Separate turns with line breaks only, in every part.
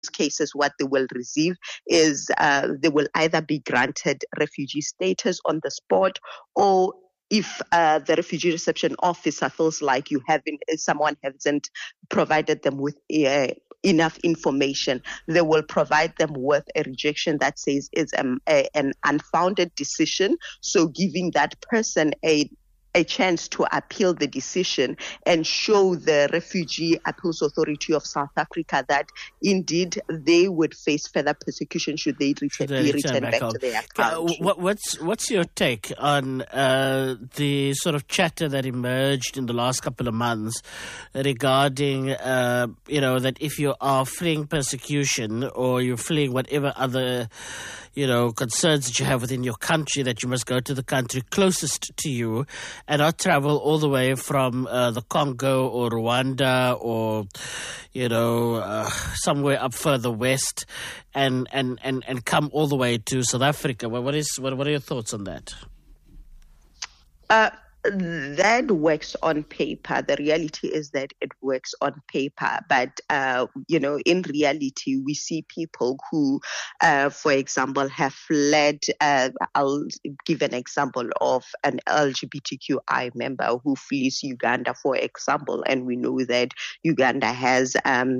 cases, what they will receive is they will either be granted refugee status on the spot, or if the refugee reception officer feels like someone hasn't provided them with enough information, they will provide them with a rejection that says it's an unfounded decision. So giving that person a chance to appeal the decision and show the Refugee Appeals Authority of South Africa that indeed they would face further persecution should they be returned back to their country.
What's your take on the sort of chatter that emerged in the last couple of months regarding, that if you are fleeing persecution or you're fleeing whatever other concerns that you have within your country, that you must go to the country closest to you and not travel all the way from the Congo or Rwanda or, somewhere up further west and come all the way to South Africa. What are your thoughts on that?
That works on paper. The reality is that it works on paper. But, in reality, we see people who, for example, have fled. I'll give an example of an LGBTQI member who flees Uganda, for example. And we know that Uganda has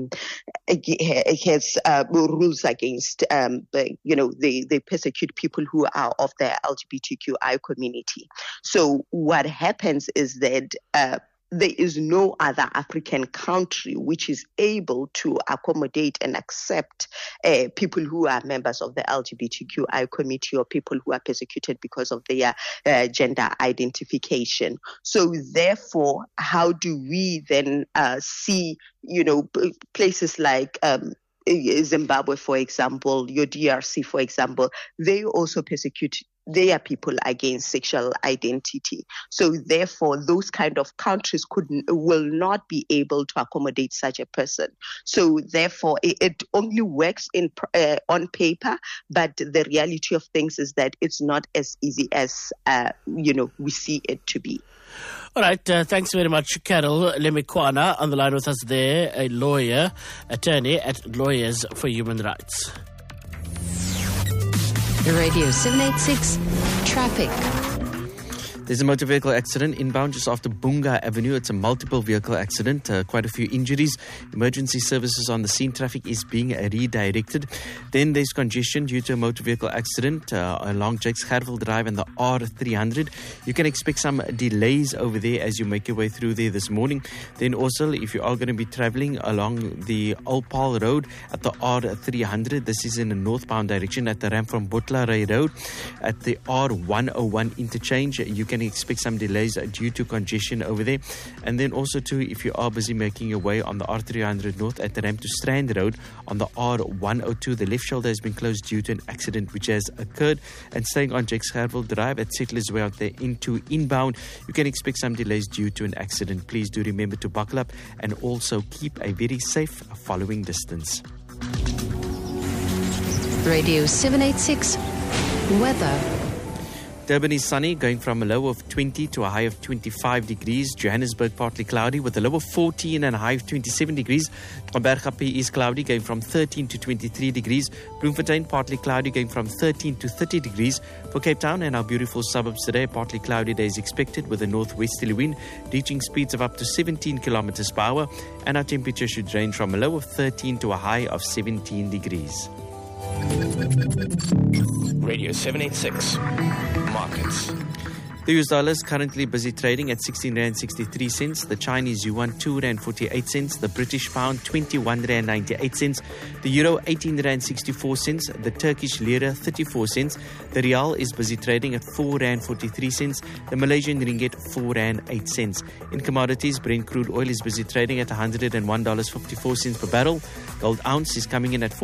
rules against, they persecute people who are of the LGBTQI community. So what happens is that there is no other African country which is able to accommodate and accept people who are members of the LGBTQI community or people who are persecuted because of their gender identification. So therefore, how do we then see, places like Zimbabwe, for example, your DRC, for example, they also persecute their people against sexual identity. So therefore, those kind of countries will not be able to accommodate such a person. So therefore, it only works on paper, but the reality of things is that it's not as easy as we see it to be.
All right, thanks very much, Carol Lemikwana, on the line with us there, a attorney at Lawyers for Human Rights.
Radio 786 Traffic.
There's a motor vehicle accident inbound just after Bunga Avenue. It's a multiple vehicle accident, quite a few injuries. Emergency services on the scene. Traffic is being redirected. Then there's congestion due to a motor vehicle accident along Jakes Gerwel Drive and the R300. You can expect some delays over there as you make your way through there this morning. Then also, if you are going to be traveling along the Old Paul Road at the R300, this is in the northbound direction at the ramp from Butler Ray Road. At the R101 interchange, you can expect some delays due to congestion over there. And then also too, if you are busy making your way on the R300 North at the ramp to Strand Road on the R102, the left shoulder has been closed due to an accident which has occurred. And staying on Jakes Gerwel Drive at Settlers Way out there into inbound, you can expect some delays due to an accident. Please do remember to buckle up and also keep a very safe following distance.
Radio 786 Weather.
Durban is sunny, going from a low of 20 to a high of 25 degrees. Johannesburg partly cloudy with a low of 14 and a high of 27 degrees. Mbergapi is cloudy, going from 13 to 23 degrees. Bloemfontein partly cloudy, going from 13 to 30 degrees. For Cape Town and our beautiful suburbs today, partly cloudy days expected with a northwesterly wind reaching speeds of up to 17 kilometers per hour. And our temperature should range from a low of 13 to a high of 17 degrees.
Radio 786 Markets.
The US dollar is currently busy trading at 16 Rand 63 cents. The Chinese yuan 2 Rand 48 cents. The British pound 21 Rand 98 cents. The euro 18 Rand 64 cents. The Turkish lira 34 cents. The rial is busy trading at 4 Rand 43 cents. The Malaysian ringgit 4 Rand 8 cents. In commodities, Brent crude oil is busy trading at $101.54 per barrel. Gold ounce is coming in at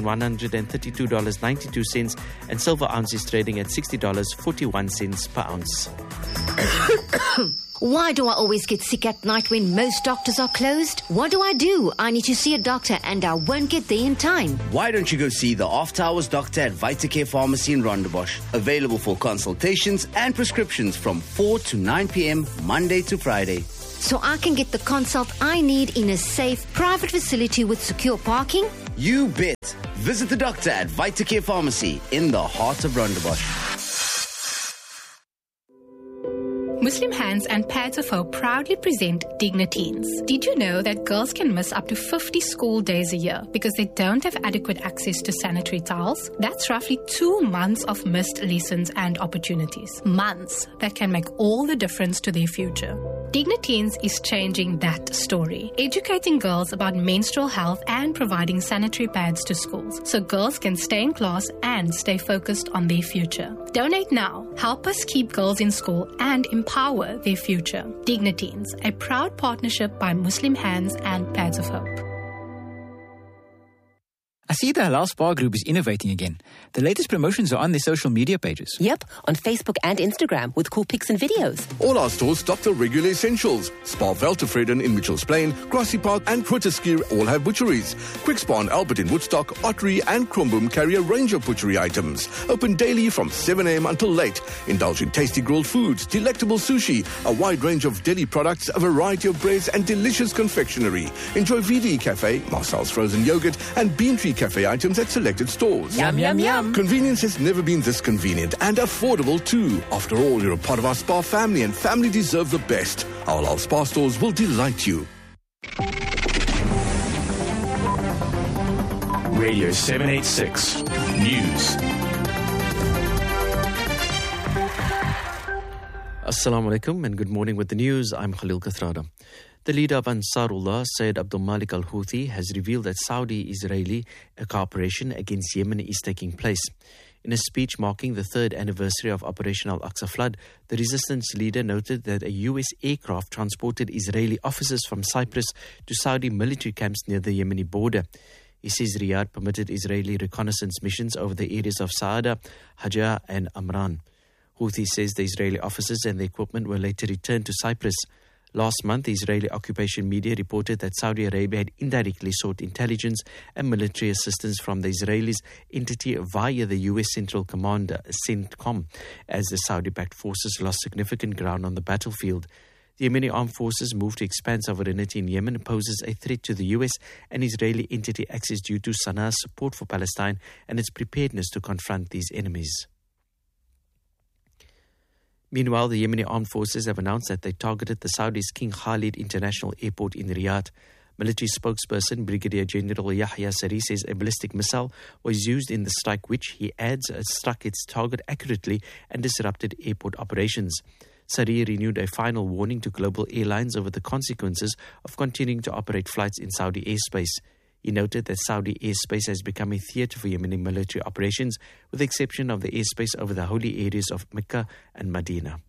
$4,132.92, and silver ounce is trading at $60.41 per ounce.
Why do I always get sick at night when most doctors are closed? What do? I need to see a doctor and I won't get there in time.
Why don't you go see the After Hours doctor at Vitacare Pharmacy in Rondebosch? Available for consultations and prescriptions from 4 to 9 p.m. Monday to Friday.
So I can get the consult I need in a safe, private facility with secure parking?
You bet. Visit the doctor at Vitacare Pharmacy in the heart of Rondebosch.
Muslim Hands and Pads of Hope proudly present Dignateens. Did you know that girls can miss up to 50 school days a year because they don't have adequate access to sanitary towels? That's roughly 2 months of missed lessons and opportunities. Months that can make all the difference to their future. Dignateens is changing that story, educating girls about menstrual health and providing sanitary pads to schools so girls can stay in class and stay focused on their future. Donate now. Help us keep girls in school and empower their future. Dignateens, a proud partnership by Muslim Hands and Pads of Hope.
I see the Halal Spa Group is innovating again. The latest promotions are on their social media pages.
Yep, on Facebook and Instagram with cool pics and videos.
All our stores stock the regular essentials. Spa Veltevreden in Mitchells Plain, Grassy Park and Proteskier all have butcheries. Quick Spa and Albert in Woodstock, Ottery and Kromboom carry a range of butchery items. Open daily from 7 a.m. until late. Indulge in tasty grilled foods, delectable sushi, a wide range of deli products, a variety of breads and delicious confectionery. Enjoy VD Cafe, Marcel's frozen yogurt and Bean Tree Cafe items at selected stores.
Yum, yum, yum.
Convenience has never been this convenient and affordable too. After all, you're a part of our spa family and family deserve the best. Our Halal Spa stores will delight you.
Radio 786 News.
Assalamu alaikum and good morning with the news. I'm Khalil Kathrada. The leader of Ansarullah, Syed Abdul Malik al-Houthi, has revealed that Saudi-Israeli cooperation against Yemen is taking place. In a speech marking the 3rd anniversary of Operation Al-Aqsa Flood, the resistance leader noted that a U.S. aircraft transported Israeli officers from Cyprus to Saudi military camps near the Yemeni border. He says Riyadh permitted Israeli reconnaissance missions over the areas of Saada, Hajjah and Amran. Houthi says the Israeli officers and the equipment were later returned to Cyprus. Last month, the Israeli occupation media reported that Saudi Arabia had indirectly sought intelligence and military assistance from the Israelis entity via the U.S. Central Command, CENTCOM, as the Saudi-backed forces lost significant ground on the battlefield. The Yemeni armed forces' move to expand sovereignty in Yemen poses a threat to the U.S. and Israeli entity access due to Sanaa's support for Palestine and its preparedness to confront these enemies. Meanwhile, the Yemeni armed forces have announced that they targeted the Saudis' King Khalid International Airport in Riyadh. Military spokesperson Brigadier General Yahya Sari says a ballistic missile was used in the strike, which, he adds, struck its target accurately and disrupted airport operations. Sari renewed a final warning to global airlines over the consequences of continuing to operate flights in Saudi airspace. He noted that Saudi airspace has become a theatre for Yemeni military operations, with the exception of the airspace over the holy areas of Mecca and Medina.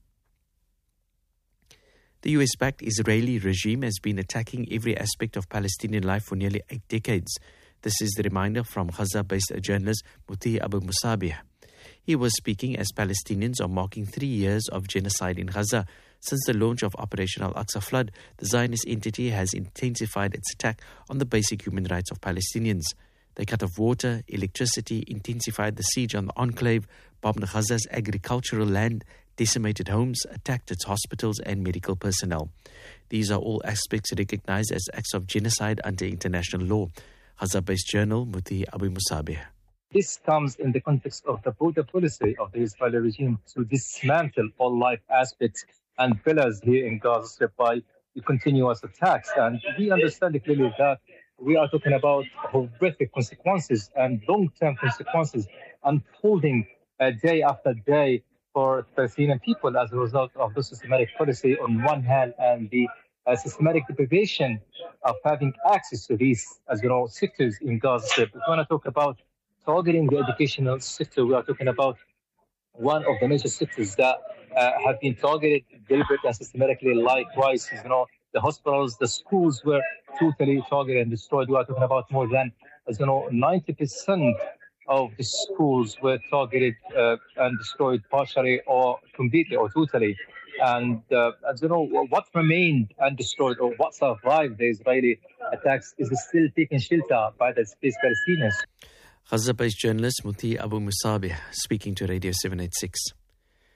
The US-backed Israeli regime has been attacking every aspect of Palestinian life for nearly 8 decades. This is the reminder from Gaza-based journalist Muti Abu Musabih. He was speaking as Palestinians are marking 3 years of genocide in Gaza. Since the launch of Operation Al-Aqsa Flood, the Zionist entity has intensified its attack on the basic human rights of Palestinians. They cut off water, electricity, intensified the siege on the enclave, bombed Gaza's agricultural land, decimated homes, attacked its hospitals and medical personnel. These are all aspects recognized as acts of genocide under international law. Gaza-based journal Muti Abu Musabih.
This comes in the context of the brutal policy of the Israeli regime to dismantle all life aspects and pillars here in Gaza by the continuous attacks. And we understand clearly that we are talking about horrific consequences and long-term consequences unfolding day after day for Palestinian people as a result of the systematic policy on one hand and the systematic deprivation of having access to these, sectors in Gaza. If we want to talk about targeting the educational sector, we are talking about one of the major sectors that have been targeted deliberately and systematically. Likewise, the hospitals, the schools were totally targeted and destroyed. We are talking about more than 90% of the schools were targeted and destroyed partially or completely or totally. And what remained undestroyed or what survived the Israeli attacks is still taking shelter by the displaced Palestinians.
Gaza-based journalist Muti Abu Musabih speaking to Radio 786.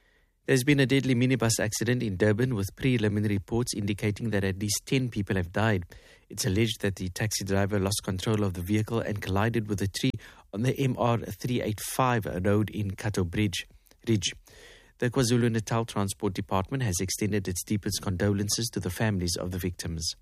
There's been a deadly minibus accident in Durban with preliminary reports indicating that at least 10 people have died. It's alleged that the taxi driver lost control of the vehicle and collided with a tree on the MR385 road in Cato Ridge. The KwaZulu-Natal Transport Department has extended its deepest condolences to the families of the victims.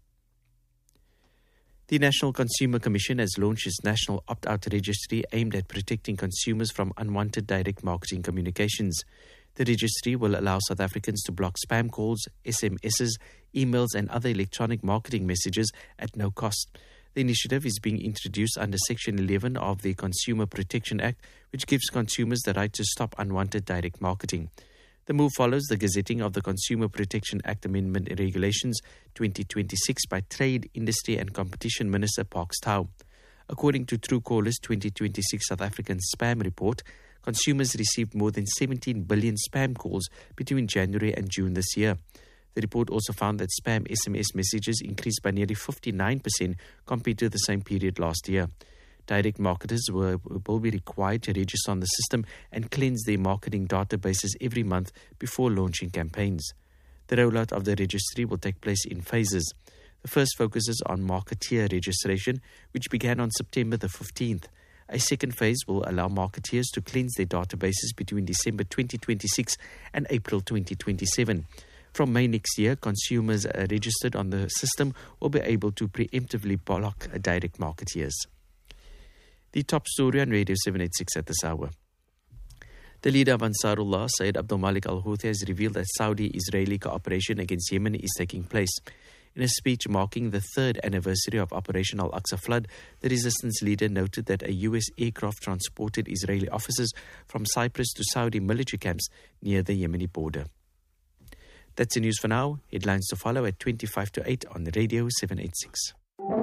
The National Consumer Commission has launched its National Opt-out Registry aimed at protecting consumers from unwanted direct marketing communications. The registry will allow South Africans to block spam calls, SMSs, emails and other electronic marketing messages at no cost. The initiative is being introduced under Section 11 of the Consumer Protection Act, which gives consumers the right to stop unwanted direct marketing. The move follows the gazetting of the Consumer Protection Act Amendment and Regulations 2026 by Trade, Industry and Competition Minister Parks Tau. According to Truecaller's 2026 South African Spam Report, consumers received more than 17 billion spam calls between January and June this year. The report also found that spam SMS messages increased by nearly 59% compared to the same period last year. Direct marketers will be required to register on the system and cleanse their marketing databases every month before launching campaigns. The rollout of the registry will take place in phases. The first focuses on marketeer registration, which began on September the 15th. A second phase will allow marketeers to cleanse their databases between December 2026 and April 2027. From May next year, consumers registered on the system will be able to preemptively block direct marketeers. The top story on Radio 786 at this hour. The leader of Ansarullah, Syed Abdul Malik al-Houthi, has revealed that Saudi-Israeli cooperation against Yemen is taking place. In a speech marking the third anniversary of Operation Al-Aqsa Flood, the resistance leader noted that a U.S. aircraft transported Israeli officers from Cyprus to Saudi military camps near the Yemeni border. That's the news for now. Headlines to follow at 25 to 8 on Radio 786.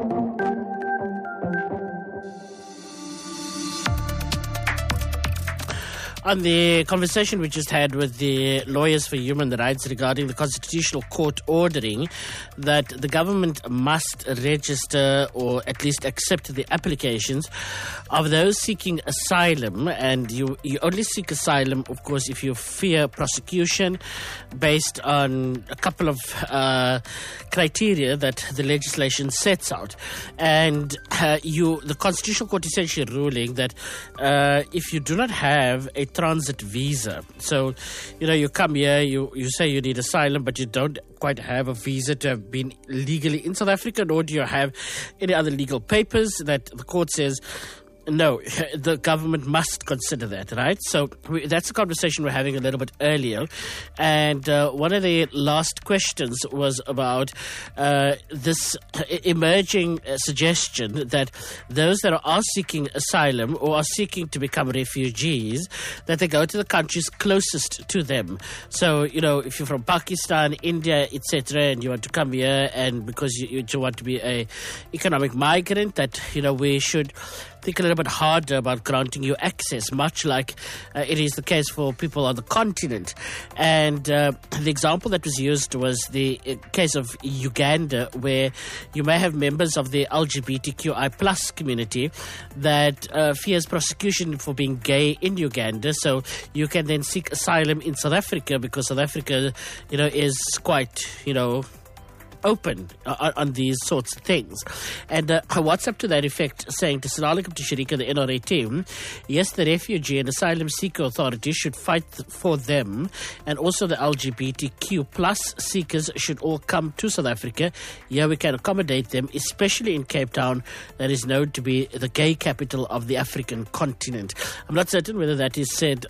On the conversation we just had with the Lawyers for Human Rights regarding the Constitutional Court ordering that the government must register or at least accept the applications of those seeking asylum, and you only seek asylum, of course, if you fear prosecution based on a couple of criteria that the legislation sets out. And the Constitutional Court essentially ruling that if you do not have a transit visa, so you come here, you say you need asylum, but you don't quite have a visa to have been legally in South Africa, nor do you have any other legal papers, that the court says no, the government must consider that, right? So that's a conversation we're having a little bit earlier. And one of the last questions was about this emerging suggestion that those that are seeking asylum or are seeking to become refugees, that they go to the countries closest to them. So, if you're from Pakistan, India, etc., and you want to come here, and because you want to be a economic migrant, that, we should think a little bit harder about granting you access, much like it is the case for people on the continent. And the example that was used was the case of Uganda, where you may have members of the LGBTQI plus community that fears prosecution for being gay in Uganda. So you can then seek asylum in South Africa, because South Africa, is quite, open on these sorts of things. And what's up to that effect, saying to Sinalikum to Sharika, the NRA team, yes, the refugee and asylum seeker authorities should fight for them, and also the LGBTQ plus seekers should all come to South Africa. Yeah, we can accommodate them, especially in Cape Town, that is known to be the gay capital of the African continent. I'm not certain whether that is said,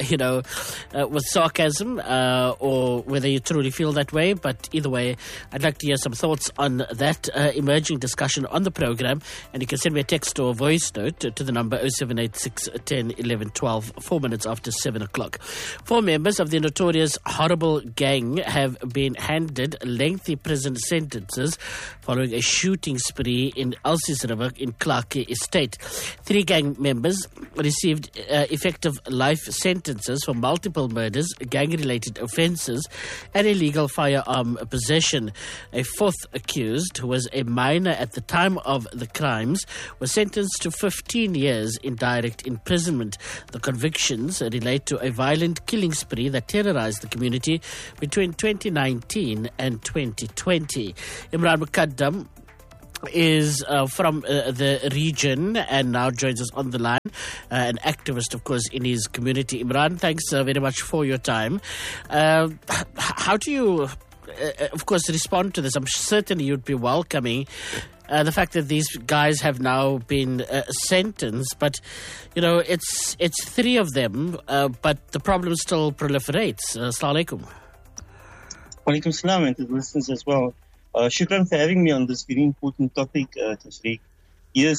with sarcasm, or whether you truly feel that way, but either way, I'd like to hear some thoughts on that emerging discussion on the program, and you can send me a text or a voice note to the number 0786 10 11 12, 4 minutes after 7 o'clock. 4 members of the notorious Horrible Gang have been handed lengthy prison sentences following a shooting spree in Elsies River in Clarke Estate. 3 gang members received effective life sentences for multiple murders, gang-related offences and illegal firearm possession. A fourth accused, who was a minor at the time of the crimes, was sentenced to 15 years in direct imprisonment. The convictions relate to a violent killing spree that terrorized the community between 2019 and 2020. Imran Mukaddam is from the region and now joins us on the line, an activist, of course, in his community. Imran, thanks very much for your time. How do you, of course, respond to this? I'm certain you'd be welcoming the fact that these guys have now been sentenced, but, you know, it's three of them, but the problem still proliferates. Assalamu alaikum.
Walaikum salam, and to the listeners as well. Shukran for having me on this very important topic, Tashriq. Yes,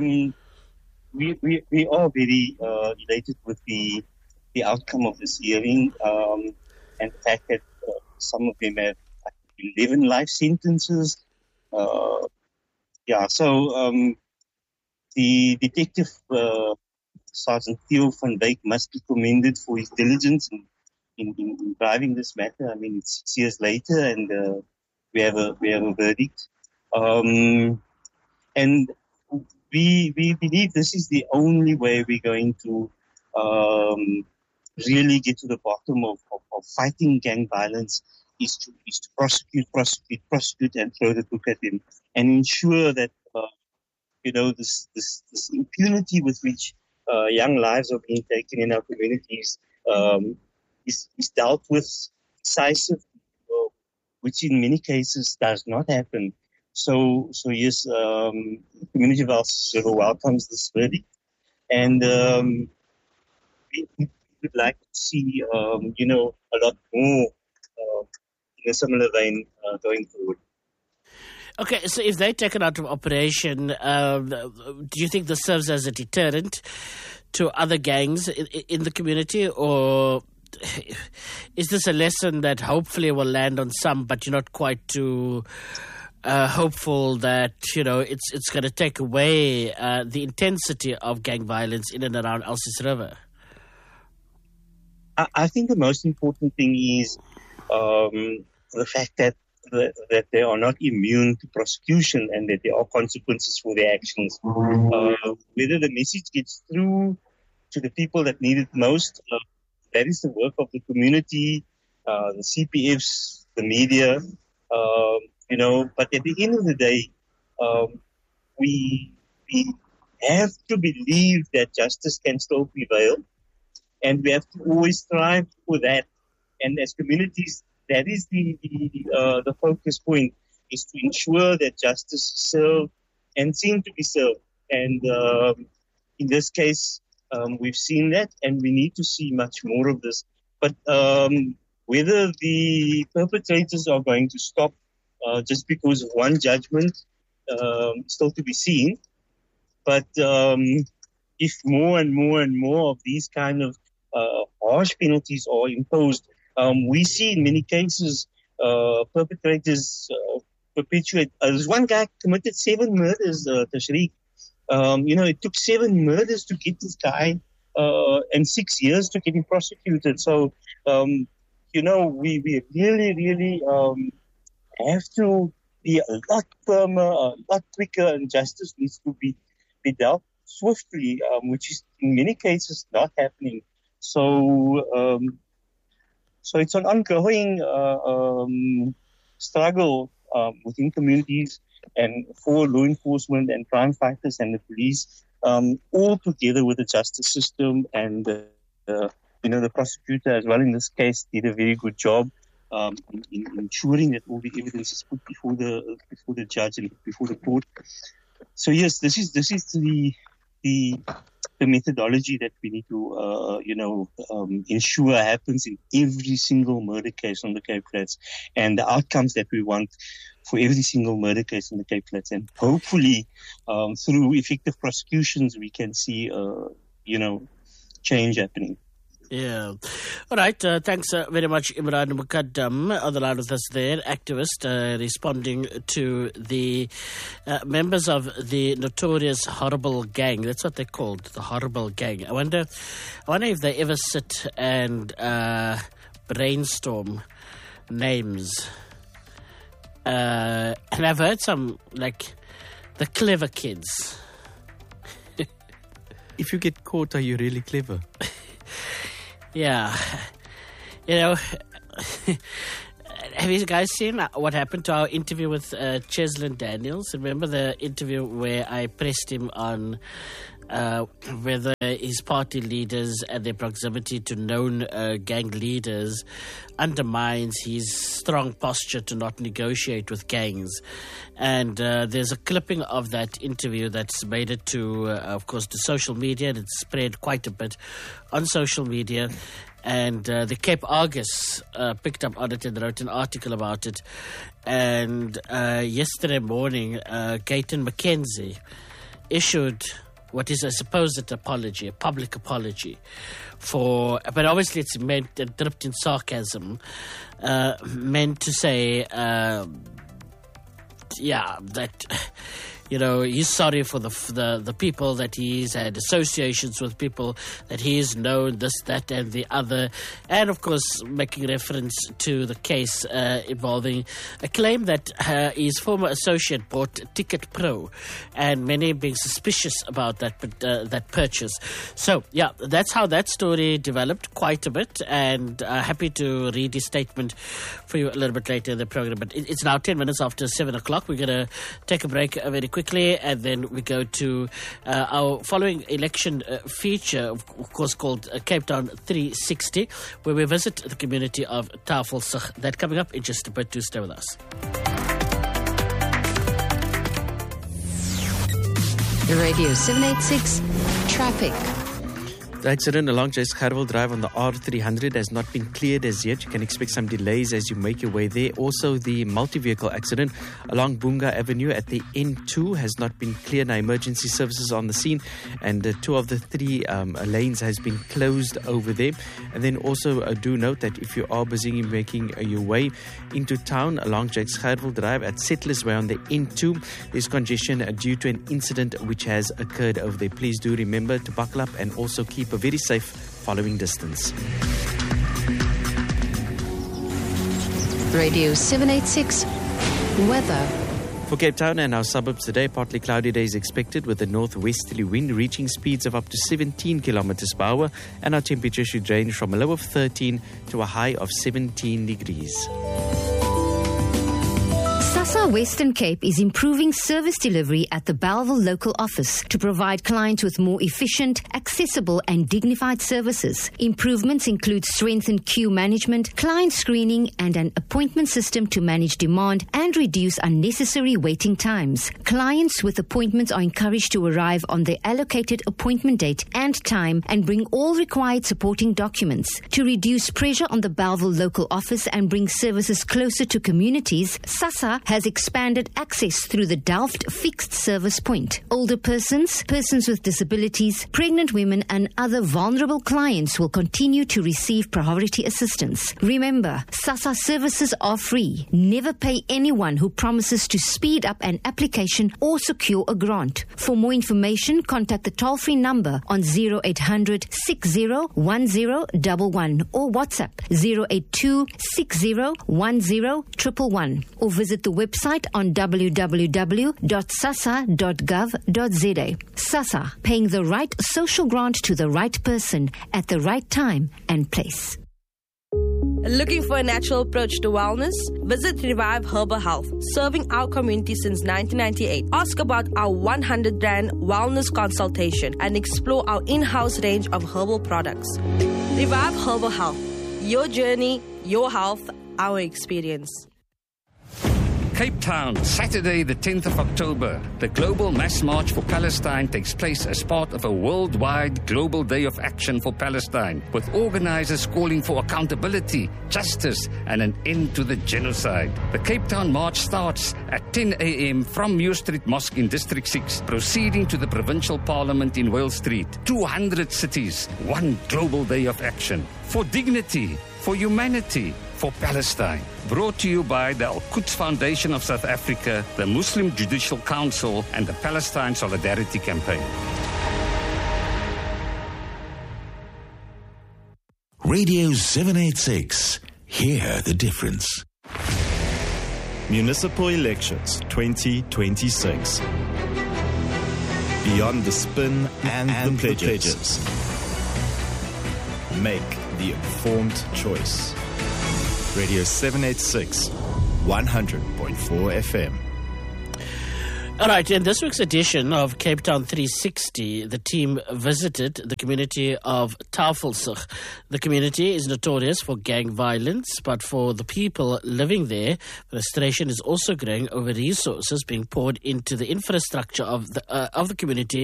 we are very elated with the outcome of this hearing, and the fact that some of them have 11 life sentences. So the detective, Sergeant Theo van Dijk, must be commended for his diligence in driving this matter. I mean, it's 6 years later, and we have a verdict, and we believe this is the only way we're going to really get to the bottom of fighting gang violence. Is to prosecute, and throw the book at them, and ensure that this impunity with which young lives are being taken in our communities is dealt with decisively, which in many cases does not happen. So yes, Community of El Cero welcomes this verdict, and we would like to see a lot more in a similar vein going forward.
Okay, so if they're taken out of operation, do you think this serves as a deterrent to other gangs in the community, or is this a lesson that hopefully will land on some, but you're not quite too hopeful that, it's going to take away the intensity of gang violence in and around Elsies River?
I think the most important thing is the fact that they are not immune to prosecution and that there are consequences for their actions. Whether the message gets through to the people that need it most, that is the work of the community, the CPFs, the media, But at the end of the day, we have to believe that justice can still prevail, and we have to always strive for that. And as communities, that is the focus point, is to ensure that justice is served and seen to be served. And in this case, we've seen that, and we need to see much more of this. But whether the perpetrators are going to stop just because of one judgment, still to be seen. But if more and more of these kind of harsh penalties are imposed, we see in many cases perpetrators perpetuate. There's one guy committed 7 murders, Tashriq. It took 7 murders to get this guy, and 6 years to get him prosecuted. So, we really have to be a lot firmer, a lot quicker, and justice needs to be dealt swiftly, which is in many cases not happening. So it's an ongoing struggle within communities and for law enforcement and crime fighters and the police, all together with the justice system. And the prosecutor as well in this case did a very good job in ensuring that all the evidence is put before the judge and before the court. So yes, this is the methodology that we need to ensure happens in every single murder case on the Cape Flats, and the outcomes that we want for every single murder case in the Cape Flats. And hopefully through effective prosecutions we can see change happening.
Yeah. All right. Thanks very much, Imran Mukaddam, on the line with us there, activist, responding to the members of the notorious Horrible Gang. That's what they're called, the Horrible Gang. I wonder if they ever sit and brainstorm names. And I've heard some, like, the clever kids.
If you get caught, are you really clever?
Yeah. You know, have you guys seen what happened to our interview with Cheslin Daniels? Remember the interview where I pressed him on whether his party leaders and their proximity to known gang leaders undermines his strong posture to not negotiate with gangs. And there's a clipping of that interview that's made it to, of course, to social media, and it's spread quite a bit on social media. And the Cape Argus picked up on it and wrote an article about it. And yesterday morning, Gayton McKenzie issued what is, I suppose, an apology, a public apology for, but obviously it's meant, dripped in sarcasm, meant to say, that, you know, he's sorry for the people that he's had associations with, people that he's known, this, that, and the other. And, of course, making reference to the case involving a claim that his former associate bought Ticket Pro, and many being suspicious about that purchase. So, yeah, that's how that story developed quite a bit, and happy to read his statement for you a little bit later in the program. But it's now 10 minutes after 7 o'clock. We're going to take a break very quickly, and then we go to our following election feature, of course, called Cape Town 360, where we visit the community of Tafelsig. That coming up in just a bit. Do stay with us.
Radio 786 Traffic.
The accident along J. Scherwel Drive on the R300 has not been cleared as yet. You can expect some delays as you make your way there. Also, the multi-vehicle accident along Bunga Avenue at the N2 has not been cleared. Now, emergency services on the scene, and 2 of the 3 lanes has been closed over there. And then also do note that if you are busy making your way into town along J. Scherwel Drive at Settlers Way on the N2, there's congestion due to an incident which has occurred over there. Please do remember to buckle up and also keep a very safe following distance.
Radio 786 Weather.
For Cape Town and our suburbs today, partly cloudy days expected with a northwesterly wind reaching speeds of up to 17 kilometers per hour, and our temperature should range from a low of 13 to a high of 17 degrees.
SASSA Western Cape is improving service delivery at the Bellville local office to provide clients with more efficient, accessible and dignified services. Improvements include strengthened queue management, client screening and an appointment system to manage demand and reduce unnecessary waiting times. Clients with appointments are encouraged to arrive on their allocated appointment date and time and bring all required supporting documents. To reduce pressure on the Bellville local office and bring services closer to communities, SASSA has expanded access through the Delft Fixed Service Point. Older persons, persons with disabilities, pregnant women and other vulnerable clients will continue to receive priority assistance. Remember, SASSA services are free. Never pay anyone who promises to speed up an application or secure a grant. For more information, contact the toll-free number on 0800 601011 or WhatsApp 082 60101111 or visit the website on www.sassa.gov.za. SASSA, paying the right social grant to the right person at the right time and place.
Looking for a natural approach to wellness? Visit Revive Herbal Health, serving our community since 1998. Ask about our 100 Rand wellness consultation and explore our in-house range of herbal products. Revive Herbal Health. Your journey, your health, our experience.
Cape Town, Saturday the 10th of October. The Global Mass March for Palestine takes place as part of a worldwide Global Day of Action for Palestine, with organizers calling for accountability, justice, and an end to the genocide. The Cape Town March starts at 10 a.m. from Muir Street Mosque in District 6, proceeding to the Provincial Parliament in Wales Street. 200 cities, one Global Day of Action. For dignity, for humanity, for Palestine. Brought to you by the Al-Quds Foundation of South Africa, the Muslim Judicial Council, and the Palestine Solidarity Campaign.
Radio 786. Hear the difference. Municipal Elections 2026. Beyond the spin and the pledges. Make the informed choice. Radio 786, 100.4 FM.
All right, in this week's edition of Cape Town 360, the team visited the community of Tafelsig. The community is notorious for gang violence, but for the people living there, frustration is also growing over resources being poured into the infrastructure of the community.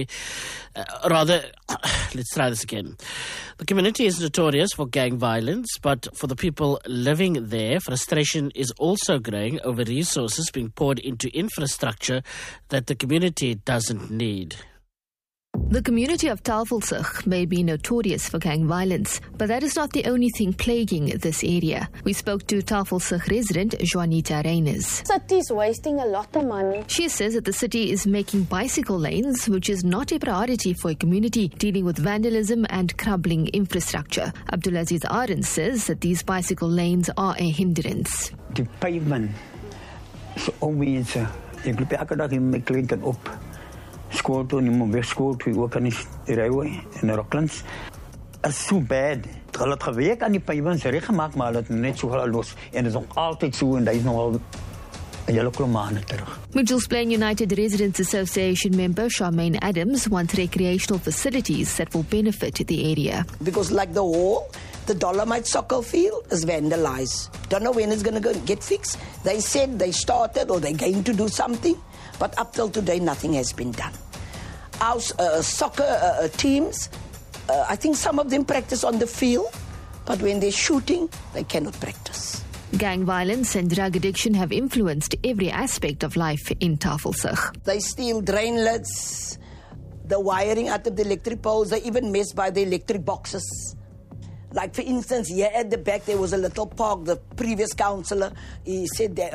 Let's try this again. The community is notorious for gang violence, but for the people living there, frustration is also growing over resources being poured into infrastructure that the community doesn't need.
The community of Tafelsig may be notorious for gang violence, but that is not the only thing plaguing this area. We spoke to Tafelsig resident Juanita Reyners.
City's wasting a lot of money.
She says that the city is making bicycle lanes, which is not a priority for a community dealing with vandalism and crumbling infrastructure. Abdulaziz Arend says that these bicycle lanes are a hindrance.
The pavement is always... Ik loop elke dag in mijn klinken op school toe, en ik weg school toe, ook aan de railway in de Rocklands. Het is zo bad. Hulle het gewerk aan die pavements reg gemaakt, maar het net zo los. En het is nog altijd zo, en dat is nog al een hele klomp maanden terug.
Mitchells Plain United Residents Association member Charmaine Adams wants recreational facilities that will benefit the area.
Because like the wall, the Dolomite soccer field is vandalized. Don't know when it's going to get fixed. They said they started or they're going to do something, but up till today, nothing has been done. Our soccer teams, I think some of them practice on the field, but when they're shooting, they cannot practice.
Gang violence and drug addiction have influenced every aspect of life in Tafelsig.
They steal drain lids, the wiring out of the electric poles, they even mess by the electric boxes. Like, for instance, here at the back, there was a little park. The previous councillor, he said they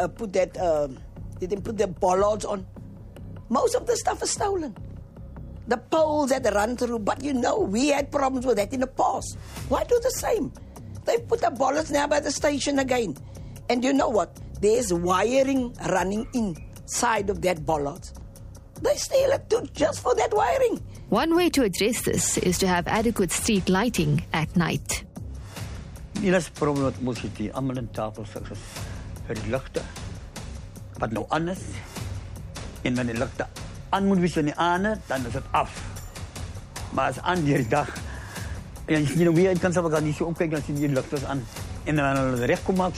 didn't put the bollards on. Most of the stuff is stolen. The poles that run through, but we had problems with that in the past. Why do the same? They put the bollards now by the station again. And you know what? There's wiring running inside of that bollards. They steal it too, just for that wiring.
One way to address this is to have adequate street lighting at night.
Dit probleem wat ons het hier almal in Tafelsig is vir die ligte. Wat nou anders? En wanneer die ligte aan moet wees in die aande, dan is dit af. Maar as aan die dag, en as jy nou weer kan sê, kan jy so opkyk as die ligte is aan. En dan hulle regkom maak.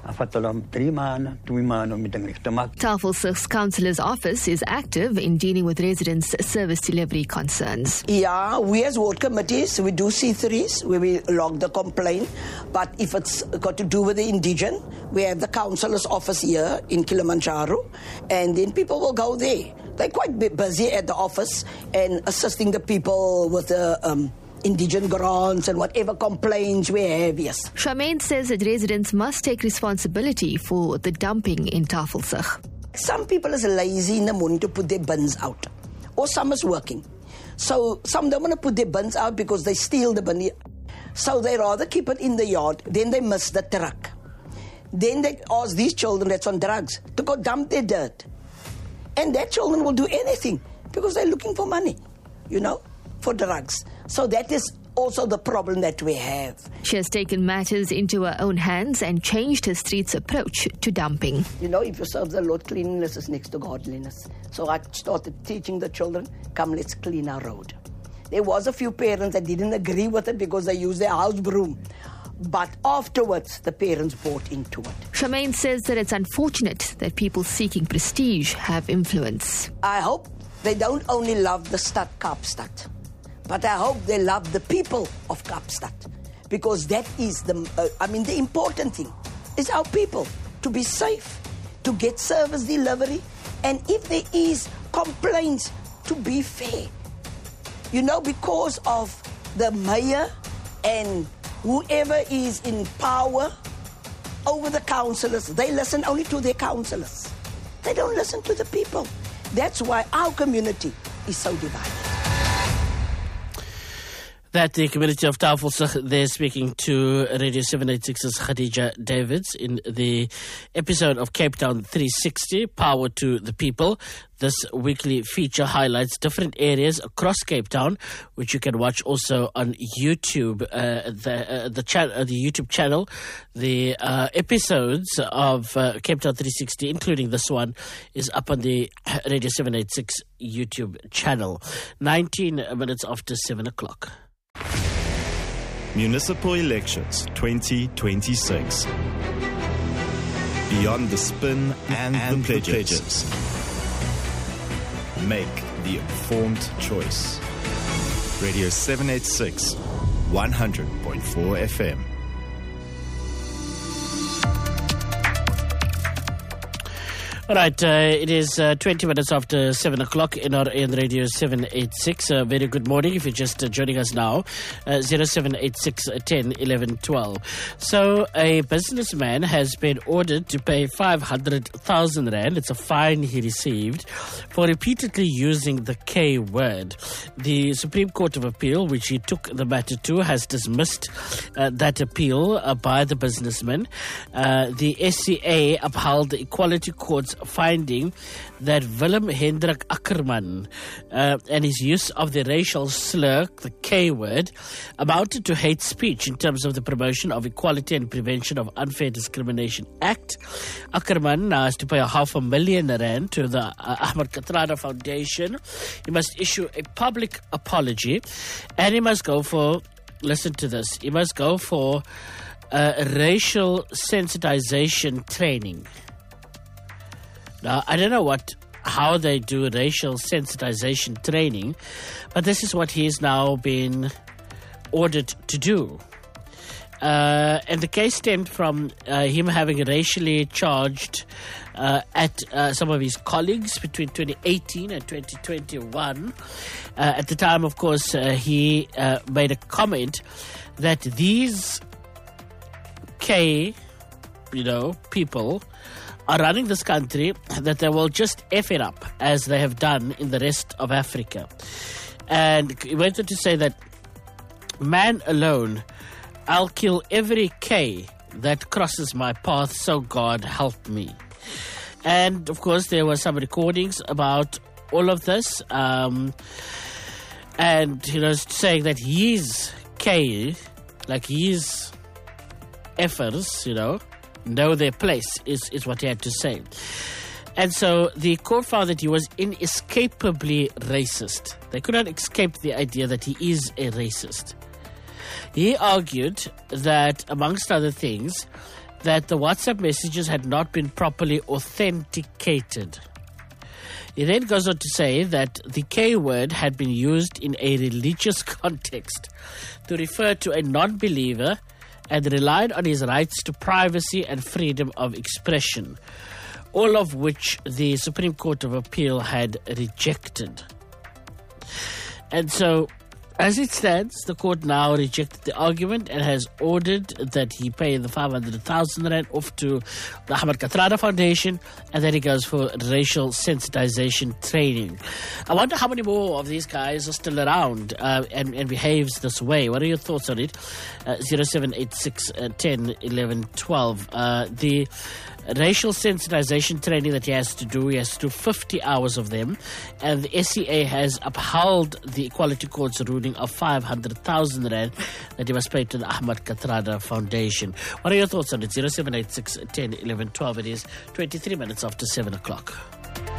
Tafelsig's councillor's office is active in dealing with residents' service delivery concerns.
Yeah, we as ward committees, we do C3s where we log the complaint. But if it's got to do with the indigent, we have the councillor's office here in Kilimanjaro, and then people will go there. They're quite busy at the office and assisting the people with the indigent grants and whatever complaints we have, yes.
Charmaine says that residents must take responsibility for the dumping in Tafelsig.
Some people is lazy in the morning to put their bins out. Or some is working. So some don't want to put their bins out because they steal the bin. So they rather keep it in the yard. Then they miss the truck. Then they ask these children that's on drugs to go dump their dirt. And that children will do anything because they're looking for money, for drugs. So that is also the problem that we have.
She has taken matters into her own hands and changed her street's approach to dumping.
If you serve the Lord, cleanliness is next to godliness. So I started teaching the children, come, let's clean our road. There was a few parents that didn't agree with it because they used their house broom. But afterwards, the parents bought into it.
Charmaine says that it's unfortunate that people seeking prestige have influence.
I hope they don't only love the stad Kaapstad, but I hope they love the people of Kaapstad, because that is the important thing is our people to be safe, to get service delivery, and if there is complaints, to be fair. Because of the mayor and whoever is in power over the councillors, they listen only to their councillors. They don't listen to the people. That's why our community is so divided.
That the community of Tafelsig, they're speaking to Radio 786's Khadija Davids in the episode of Cape Town 360, Power to the People. This weekly feature highlights different areas across Cape Town, which you can watch also on YouTube, the YouTube channel. The episodes of Cape Town 360, including this one, is up on the Radio 786 YouTube channel. 19 minutes after 7 o'clock.
Municipal Elections 2026. Beyond the spin and the pledges. Make the informed choice. Radio 786, 100.4 FM.
All right, it is 20 minutes after 7 o'clock in Radio 786. Very good morning if you're just joining us now. 0786 10 11 12. So a businessman has been ordered to pay 500,000 Rand. It's a fine he received for repeatedly using the K word. The Supreme Court of Appeal, which he took the matter to, has dismissed that appeal by the businessman. The SCA upheld the Equality Court's finding that Willem Hendrik Ackerman and his use of the racial slur, the K word, amounted to hate speech in terms of the Promotion of Equality and Prevention of Unfair Discrimination Act. Ackerman now has to pay 500,000 Rand to the Ahmed Kathrada Foundation. He must issue a public apology, and he must go for, listen to this, he must go for racial sensitization training. Now, I don't know how they do racial sensitization training, but this is what he is now being ordered to do. And the case stemmed from him having racially charged at some of his colleagues between 2018 and 2021. At the time, of course, he made a comment that these people are running this country, that they will just F it up as they have done in the rest of Africa. And he went on to say that, man alone, I'll kill every K that crosses my path, so God help me. And of course there were some recordings about all of this, and saying that his K, like his effers, know their place, is what he had to say. And so the court found that he was inescapably racist. They could not escape the idea that he is a racist. He argued that, amongst other things, that the WhatsApp messages had not been properly authenticated. He then goes on to say that the K word had been used in a religious context to refer to a non-believer and relied on his rights to privacy and freedom of expression, all of which the Supreme Court of Appeal had rejected. And so, as it stands, the court now rejected the argument and has ordered that he pay the 500,000 Rand off to the Ahmed Kathrada Foundation, and then he goes for racial sensitization training. I wonder how many more of these guys are still around and behaves this way. What are your thoughts on it? 0786 10 11 12. The racial sensitization training that he has to do 50 hours of them, and the SCA has upheld the Equality Court's ruling of 500,000 Rand that he must pay to the Ahmed Kathrada Foundation. What are your thoughts on it? 0786 10 11 12. It is 23 minutes after 7 o'clock.